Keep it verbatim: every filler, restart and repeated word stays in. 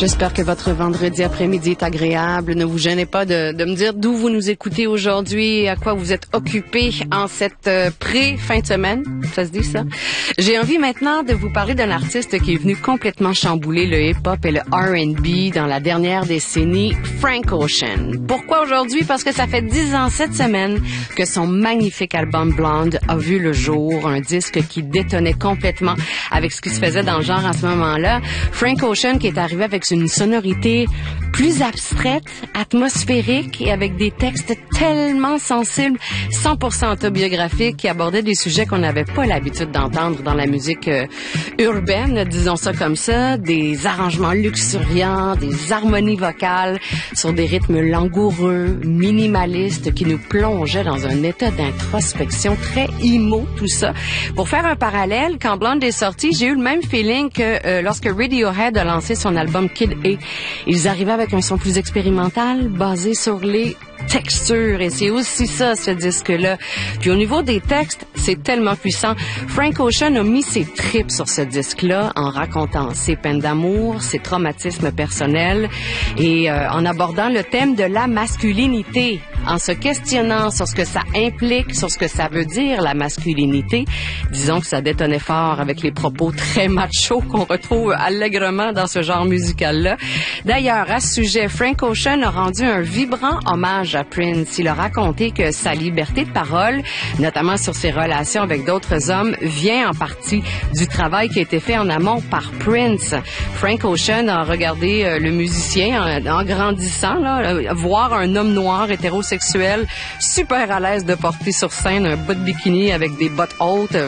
J'espère que votre vendredi après-midi est agréable. Ne vous gênez pas de, de me dire d'où vous nous écoutez aujourd'hui et à quoi vous êtes occupés en cette euh, pré-fin de semaine. Ça se dit, ça? J'ai envie maintenant de vous parler d'un artiste qui est venu complètement chambouler le hip-hop et le R and B dans la dernière décennie, Frank Ocean. Pourquoi aujourd'hui? Parce que ça fait dix ans cette semaine que son magnifique album Blonde a vu le jour, un disque qui détonnait complètement avec ce qui se faisait dans le genre à ce moment-là. Frank Ocean qui est arrivé avec une sonorité plus abstraite, atmosphérique et avec des textes tellement sensibles, cent pour cent autobiographiques qui abordaient des sujets qu'on n'avait pas l'habitude d'entendre dans la musique euh, urbaine, disons ça comme ça, des arrangements luxuriants, des harmonies vocales sur des rythmes langoureux, minimalistes qui nous plongeaient dans un état d'introspection très emo, tout ça. Pour faire un parallèle, quand Blonde est sorti, j'ai eu le même feeling que euh, lorsque Radiohead a lancé son album Kid A. Ils arrivaient avec un son plus expérimental, basé sur les texture et c'est aussi ça ce disque-là. Puis au niveau des textes, c'est tellement puissant. Frank Ocean a mis ses tripes sur ce disque-là en racontant ses peines d'amour, ses traumatismes personnels et euh, en abordant le thème de la masculinité, en se questionnant sur ce que ça implique, sur ce que ça veut dire la masculinité. Disons que ça détonnait fort avec les propos très machos qu'on retrouve allègrement dans ce genre musical-là. D'ailleurs, à ce sujet, Frank Ocean a rendu un vibrant hommage à Prince. Il a raconté que sa liberté de parole, notamment sur ses relations avec d'autres hommes, vient en partie du travail qui a été fait en amont par Prince. Frank Ocean a regardé euh, le musicien en, en grandissant, là, euh, voir un homme noir hétérosexuel super à l'aise de porter sur scène un bas de bikini avec des bottes hautes,